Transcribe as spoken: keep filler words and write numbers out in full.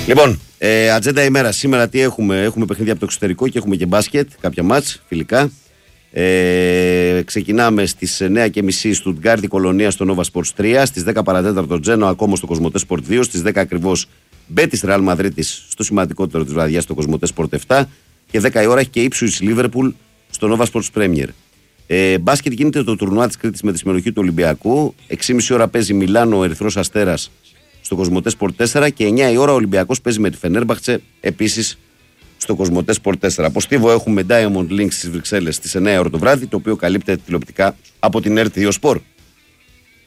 Λοιπόν, ε, ατζέντα ημέρα. Σήμερα τι έχουμε? Έχουμε παιχνίδια από το εξωτερικό και έχουμε και μπάσκετ, κάποια μάτς φιλικά. Ε, ξεκινάμε στις εννιά και μισή Στουτγκάρδη Κολονία στο Nova Sports τρία, στις δέκα παρατέταρτο Τζένο ακόμα στο Κοσμοτέ Sport δύο, στις δέκα ακριβώς Μπέτις Ρεάλ Μαδρίτης στο σημαντικότερο της βραδιάς στο Κοσμοτέ Sport επτά και δέκα η ώρα έχει και Ipswich Liverpool στο Nova Sports Premier. Ε, μπάσκετ γίνεται το τουρνουά της Κρήτης με τη συμμετοχή του Ολυμπιακού. έξι και μισή ώρα παίζει Μιλάνο Ερυθρός Αστέρας στο Κοσμοτέ Sport τέσσερα και εννιά η ώρα ο Ολυμπιακός παίζει με τη Φενέρμπαχτσε επίσης στο Κοσμοτέ Sport τέσσερα. Από Στίβο έχουμε Diamond Links στις Βρυξέλλες στις εννιά η ώρα το βράδυ, το οποίο καλύπτεται τηλεοπτικά από την Ερ δύο Sport.